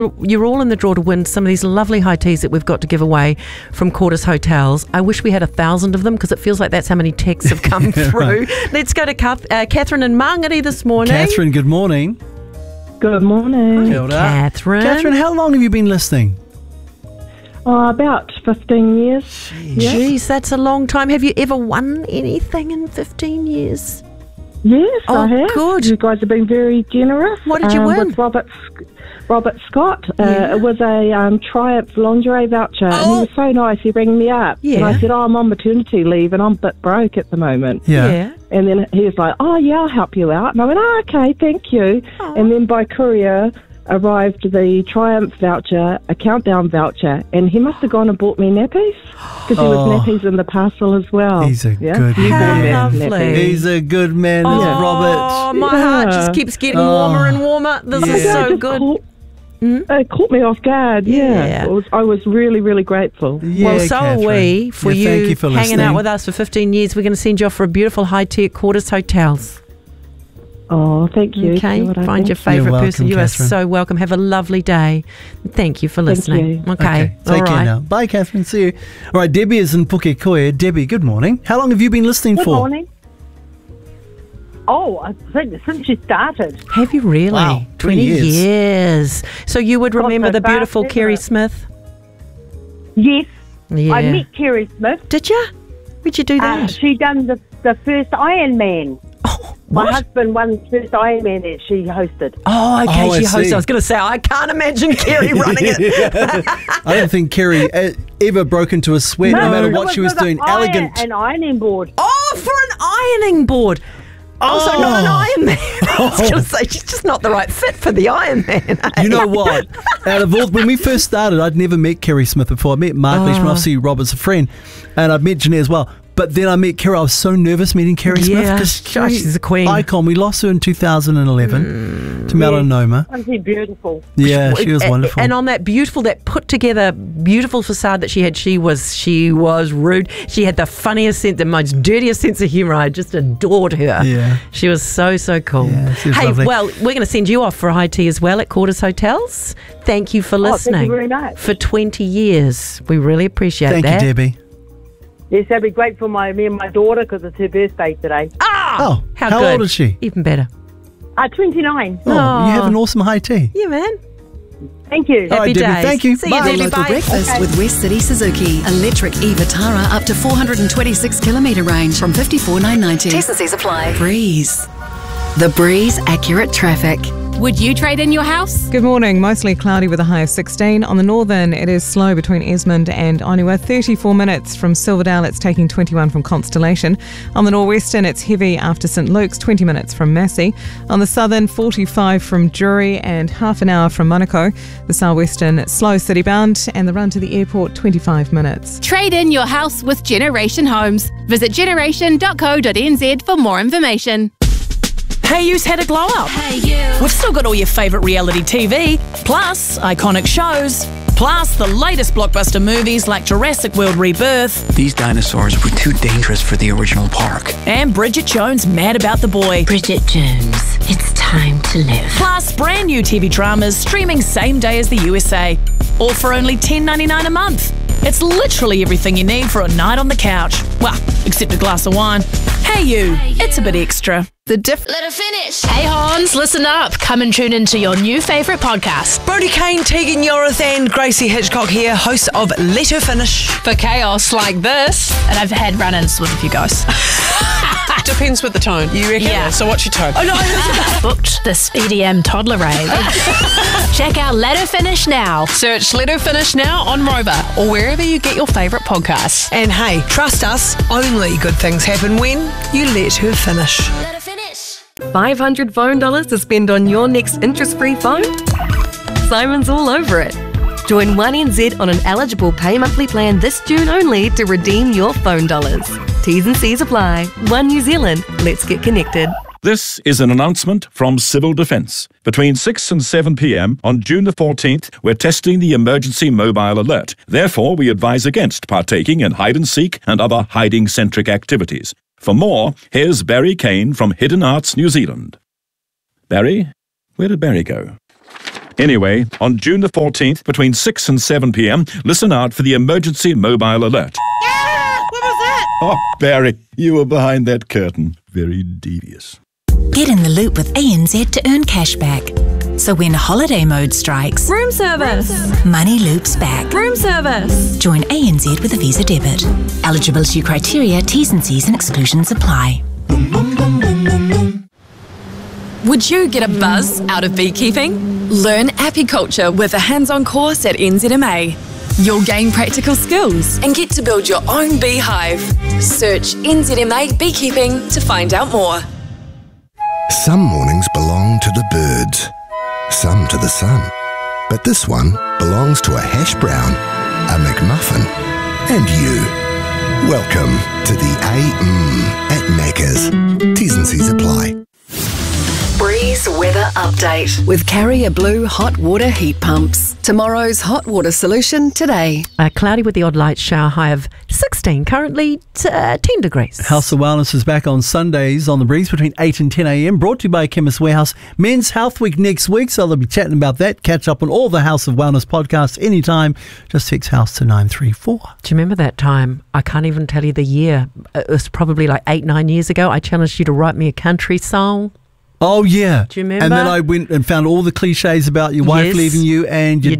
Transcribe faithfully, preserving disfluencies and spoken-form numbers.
You're all in the draw to win some of these lovely high teas that we've got to give away from Quarters Hotels. I wish we had a thousand of them because it feels like that's how many texts have come through. Right. Let's go to Kath- uh, Catherine and Mangere this morning. Catherine, good morning. Good morning. Kia ora. Catherine. Catherine, how long have you been listening? Oh, about fifteen years. Jeez. Yeah. Jeez, that's a long time. Have you ever won anything in fifteen years? Yes, Oh, I have. good. You guys have been very generous. What did you um, win? With Robert, Sc- Robert Scott. Uh, Yeah. It was a um, Triumph lingerie voucher. And Oh. he was so nice. He rang me up. Yeah. And I said, oh, I'm on maternity leave and I'm a bit broke at the moment. Yeah. And then he was like, oh, yeah, I'll help you out. And I went, oh, okay, thank you. Oh. And then by courier arrived the Triumph voucher, a Countdown voucher, and he must have gone and bought me nappies because there Oh. was nappies in the parcel as well. He's a yeah? good Newborn man. nap- How lovely. nappies. He's a good man, this Oh, Robert. my Yeah. heart just keeps getting Oh. warmer and warmer. This Yeah. is Yeah, so just good. Caught, Mm. It caught me off guard, yeah. Yeah. It was, I was really, really grateful. Yeah, Well, so Catherine. are we for Yeah, you, thank you for hanging listening. out with us for fifteen years. We're going to send you off for a beautiful high tea at Quarters Hotels. Oh, thank you. Okay, See what I find think? your favourite welcome, person. You Catherine. are so welcome. Have a lovely day. Thank you for Thank listening. you. Okay, Take all care right. now. Bye, Catherine. See you. All right, Debbie is in Pukekohe. Debbie, good morning. How long have you been listening Good for? morning. Oh, I think since you started. Have you really? Wow, twenty years. years. So you would Gone remember so the fast, beautiful isn't Kerry it? Smith? Yes, Yeah. I met Kerry Smith. Did you? Where'd you do Uh, that? she done the, the first Iron Man. oh, My what? husband won the first Iron Man that she hosted. Oh, okay. Oh, I she hosted. see. I was going to say, I can't imagine Kerry running it. I don't think Kerry uh, ever broke into a sweat, no, matter it what she was with doing. an iron- Elegant. An ironing board. Oh, for an ironing board. Oh, so not an Iron Man. I was going to say, she's just not the right fit for the Iron Man. eh? You know what? Out of all, when we first started, I'd never met Kerry Smith before. I met Mark Oh. Leishman, obviously Rob as a friend, and I've met Jeanette as well. But then I met Kerry. I was so nervous meeting Kerry Smith Yeah, because gosh, she's a queen. icon. We lost her in two thousand eleven Mm, to melanoma. Wasn't she beautiful? Yeah, she was A- wonderful. And on that beautiful, that put together beautiful facade that she had, she was she was rude. She had the funniest sense, the most dirtiest sense of humour. I just adored her. Yeah. She was so, so cool. Yeah, she was hey, lovely. well, we're going to send you off for a high tea as well at Quarters Hotels. Thank you for Oh, thank you listening. very much. For twenty years. We really appreciate Thank that. you, Debbie. Yes, that'd be great for my me and my daughter because it's her birthday today. Ah! Oh, how, how good. old is she? Even better. Uh, twenty-nine. Oh, Oh. you have an awesome high tea. Yeah, man. Thank you. All right, Happy Debbie, days. thank you. See Bye. you, Debbie. Local Bye. breakfast with West City Suzuki. Electric e-Vitara up to four hundred twenty-six kilometre range from fifty-four thousand nine hundred ninety. T's and C's apply. Breeze. The Breeze Accurate Traffic. Would you trade in your house? Good morning. Mostly cloudy with a high of sixteen. On the northern, it is slow between Esmond and Onuwa. thirty-four minutes from Silverdale. It's taking twenty-one from Constellation. On the northwestern, it's heavy after St Luke's. twenty minutes from Massey. On the southern, forty-five from Drury and half an hour from Monaco. The southwestern, it's slow city bound. And the run to the airport, twenty-five minutes. Trade in your house with Generation Homes. Visit generation dot co dot n z for more information. Hey You's had a glow up. Hey you. We've still got all your favourite reality T V, plus iconic shows, plus the latest blockbuster movies like Jurassic World Rebirth These dinosaurs were too dangerous for the original park. and Bridget Jones' Mad About the Boy. Bridget Jones, it's time to live. Plus brand new T V dramas streaming same day as the U S A, all for only ten ninety-nine a month. It's literally everything you need for a night on the couch. Well, except a glass of wine. Hey You, it's a bit extra. The diff- Let her finish. Hey Hans, listen up. Come and tune into your new favourite podcast. Brody Kane, Tegan Yorith and Gracie Hitchcock here, hosts of Let Her Finish. For chaos like this. And I've had run-ins with a few guys. Depends with the tone. You reckon? Yeah. So what's your tone? Oh, no. Booked this E D M toddler rave. Check out Let Her Finish now. Search Let Her Finish now on Rover or wherever you get your favourite podcasts. And hey, trust us, only good things happen when you let her finish. Let her finish. five hundred phone dollars to spend on your next interest-free phone? Simon's all over it. Join one N Z on an eligible pay monthly plan this June only to redeem your phone dollars. T's and C's apply. One New Zealand. Let's get connected. This is an announcement from Civil Defence. Between six and seven p.m. on June the fourteenth, we're testing the emergency mobile alert. Therefore, we advise against partaking in hide-and-seek and other hiding-centric activities. For more, here's Barry Kane from Hidden Arts New Zealand. Barry? Where did Barry go? Anyway, on June the fourteenth, between six and seven p.m, listen out for the emergency mobile alert. Ah, what was that? Oh, Barry, you were behind that curtain. Very devious. Get in the loop with A N Z to earn cash back. So when holiday mode strikes, room service, money loops back. Room service. Join A N Z with a Visa debit. Eligibility criteria, T's and C's and exclusions apply. Would you get a buzz out of beekeeping? Learn apiculture with a hands-on course at N Z M A. You'll gain practical skills and get to build your own beehive. Search N Z M A Beekeeping to find out more. Some mornings belong to the birds, some to the sun. But this one belongs to a hash brown, a McMuffin, and you. Welcome to the A M at Macca's. T's and C's apply. Breeze weather update with Carrier Blue hot water heat pumps. Tomorrow's hot water solution today. Uh, cloudy with the odd light shower, high of sixteen, currently t- uh, ten degrees. House of Wellness is back on Sundays on the Breeze between eight and ten a.m. Brought to you by Chemist Warehouse. Men's Health Week next week, so they'll be chatting about that. Catch up on all the House of Wellness podcasts anytime. Just text house to nine three four. Do you remember that time? I can't even tell you the year. It was probably like eight, nine years ago. I challenged you to write me a country song. Oh, yeah. Do you remember? And then I went and found all the cliches about your wife Yes, leaving you and your you